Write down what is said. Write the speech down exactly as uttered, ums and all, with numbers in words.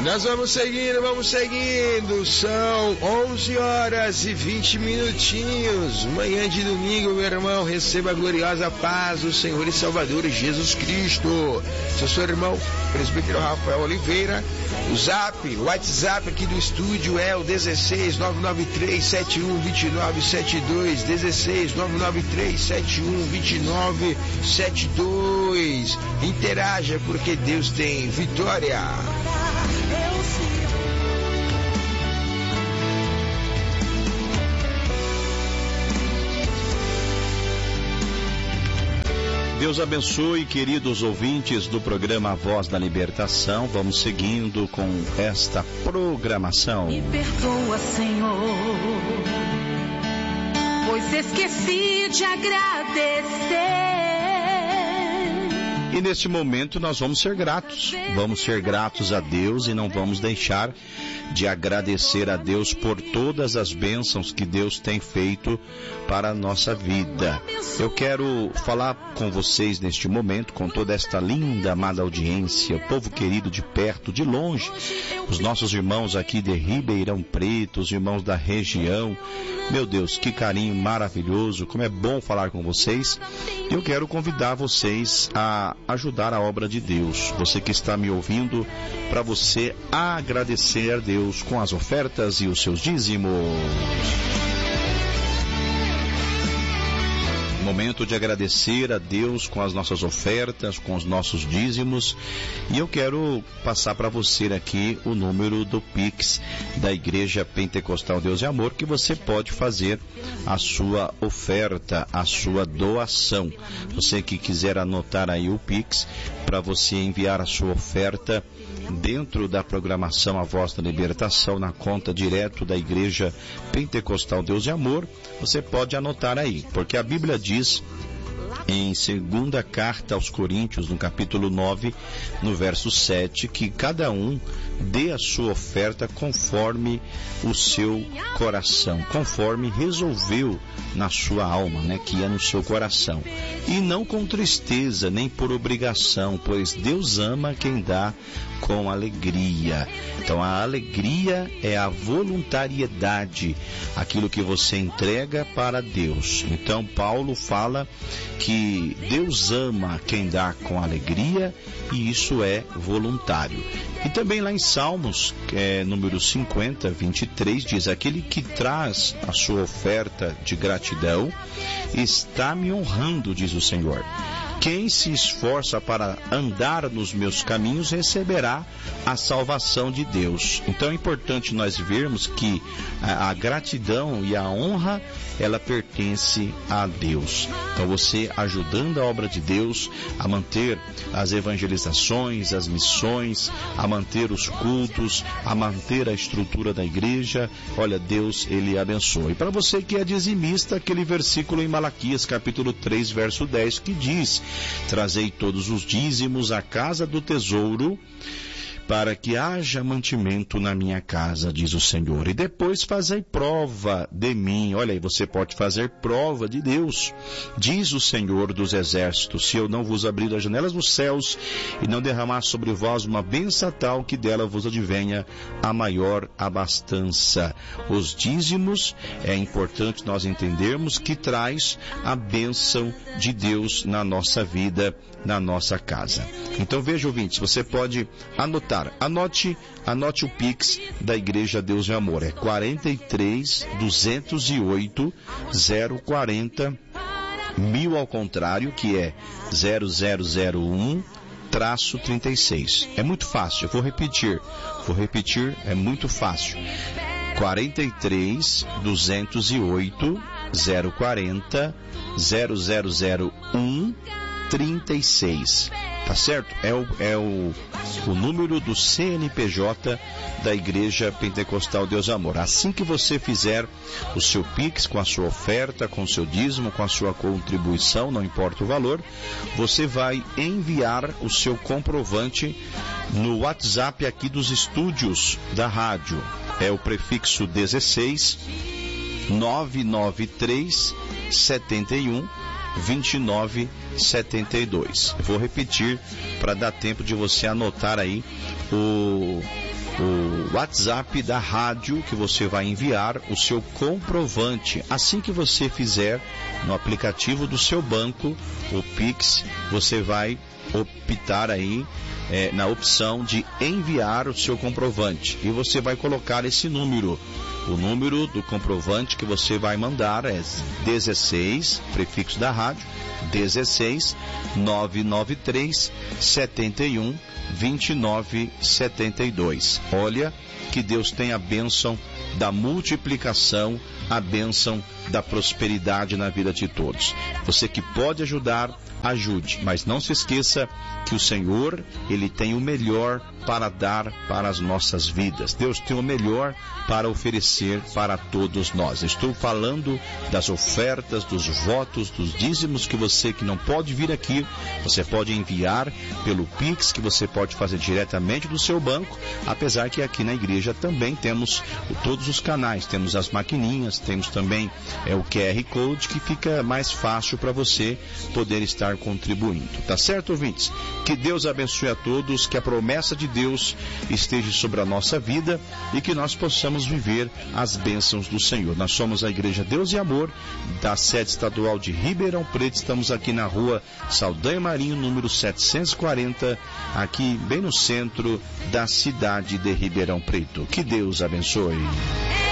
Nós vamos seguindo, vamos seguindo. São onze horas e vinte minutinhos. Manhã de domingo, meu irmão. Receba a gloriosa paz do Senhor e Salvador Jesus Cristo. Sou seu irmão, presbítero Rafael Oliveira. O zap, o WhatsApp aqui do estúdio é o dezesseis nove nove três sete um dois nove sete dois. dezesseis nove nove três sete um dois nove sete dois. Interaja, porque Deus tem vitória. Deus abençoe, queridos ouvintes do programa Voz da Libertação. Vamos seguindo com esta programação. Me perdoa, Senhor, pois esqueci de agradecer. E neste momento nós vamos ser gratos. Vamos ser gratos a Deus e não vamos deixar de agradecer a Deus por todas as bênçãos que Deus tem feito para a nossa vida. Eu quero falar com vocês neste momento, com toda esta linda, amada audiência, povo querido de perto, de longe, os nossos irmãos aqui de Ribeirão Preto, os irmãos da região. Meu Deus, que carinho maravilhoso, como é bom falar com vocês. Eu quero convidar vocês a ajudar a obra de Deus. Você que está me ouvindo, para você agradecer a Deus com as ofertas e os seus dízimos. Momento de agradecer a Deus com as nossas ofertas, com os nossos dízimos. E eu quero passar para você aqui o número do Pix da Igreja Pentecostal Deus e Amor, que você pode fazer a sua oferta, a sua doação. Você que quiser anotar aí o Pix para você enviar a sua oferta dentro da programação A Voz da Libertação, na conta direto da Igreja Pentecostal Deus e Amor, você pode anotar aí, porque a Bíblia diz em segunda carta aos Coríntios, no capítulo nove, no verso sete, que cada um dê a sua oferta conforme o seu coração, conforme resolveu na sua alma, né, que é no seu coração, e não com tristeza, nem por obrigação, pois Deus ama quem dá com alegria. Então a alegria é a voluntariedade, aquilo que você entrega para Deus. Então Paulo fala que Deus ama quem dá com alegria, e isso é voluntário. E também lá em Salmos, é, número cinquenta, vinte e três, diz: aquele que traz a sua oferta de gratidão está me honrando, diz o Senhor. Quem se esforça para andar nos meus caminhos receberá a salvação de Deus. Então é importante nós vermos que a, a gratidão e a honra, ela pertence a Deus. Então você ajudando a obra de Deus, a manter as evangelizações, as missões, a manter os cultos, a manter a estrutura da igreja, olha, Deus, Ele abençoa. E para você que é dizimista, aquele versículo em Malaquias, capítulo três, verso dez, que diz: trazei todos os dízimos à casa do tesouro, para que haja mantimento na minha casa, diz o Senhor. E depois fazei prova de mim. Olha aí, você pode fazer prova de Deus. Diz o Senhor dos exércitos: se eu não vos abrir as janelas dos céus e não derramar sobre vós uma bênção tal que dela vos advenha a maior abastança. Os dízimos, é importante nós entendermos que traz a bênção de Deus na nossa vida, na nossa casa. Então veja, ouvintes, você pode anotar. Anote, anote o Pix da Igreja Deus e Amor. É quarenta e três, duzentos e oito, zero quarenta, mil ao contrário, que é zero zero zero um, traço trinta e seis. É muito fácil, eu vou repetir. Vou repetir, é muito fácil. quarenta e três, duzentos e oito, zero quarenta, zero zero zero um, trinta e seis. Tá certo? É o, é o, o número do C N P J da Igreja Pentecostal Deus Amor. Assim que você fizer o seu Pix com a sua oferta, com o seu dízimo, com a sua contribuição, não importa o valor, você vai enviar o seu comprovante no WhatsApp aqui dos estúdios da rádio. É o prefixo dezesseis, nove nove três, setenta e um, vinte e nove setenta e dois. Eu vou repetir para dar tempo de você anotar aí o, o WhatsApp da rádio, que você vai enviar o seu comprovante. Assim que você fizer no aplicativo do seu banco, o Pix, você vai optar aí é, na opção de enviar o seu comprovante. E você vai colocar esse número. O número do comprovante que você vai mandar é dezesseis, prefixo da rádio, dezesseis, nove nove três, sete um, vinte e nove setenta e dois. Olha, que Deus tem a bênção da multiplicação, a bênção da prosperidade na vida de todos. Você que pode ajudar, ajude, mas não se esqueça que o Senhor, Ele tem o melhor para dar para as nossas vidas. Deus tem o melhor para oferecer para todos nós. Estou falando das ofertas, dos votos, dos dízimos, que você que não pode vir aqui, você pode enviar pelo Pix, que você pode fazer diretamente do seu banco, apesar que aqui na igreja também temos todos os canais, temos as maquininhas, temos também é, o Q R Code, que fica mais fácil para você poder estar contribuindo. Tá certo, ouvintes? Que Deus abençoe a todos, que a promessa de Deus esteja sobre a nossa vida e que nós possamos viver as bênçãos do Senhor. Nós somos a Igreja Deus e Amor, da sede estadual de Ribeirão Preto. Estamos aqui na rua Saldanha Marinho, número setecentos e quarenta, aqui bem no centro da cidade de Ribeirão Preto. Que Deus abençoe.